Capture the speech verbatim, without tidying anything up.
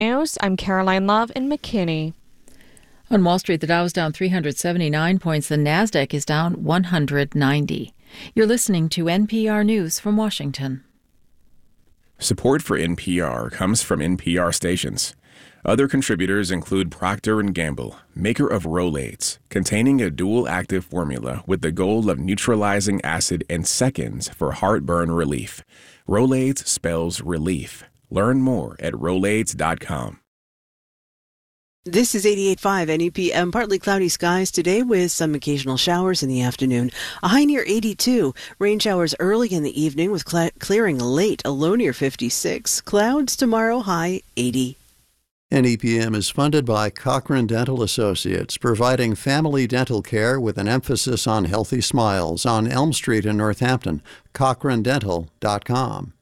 News, I'm Caroline Love in McKinney. On Wall Street, the Dow is down three hundred seventy-nine points. The Nasdaq is down one hundred ninety. You're listening to N P R News from Washington. Support for N P R comes from N P R stations. Other contributors include Procter and Gamble, maker of Rolaids, containing a dual-active formula with the goal of neutralizing acid in seconds for heartburn relief. Rolaids spells relief. Learn more at rolaids dot com. This is eighty-eight point five N E P M. Partly cloudy skies today with some occasional showers in the afternoon. A high near eighty-two. Rain showers early in the evening with cl- clearing late. A low near fifty-six. Clouds tomorrow, high eighty. N E P M is funded by Cochrane Dental Associates, providing family dental care with an emphasis on healthy smiles on Elm Street in Northampton. Cochrane Dental dot com.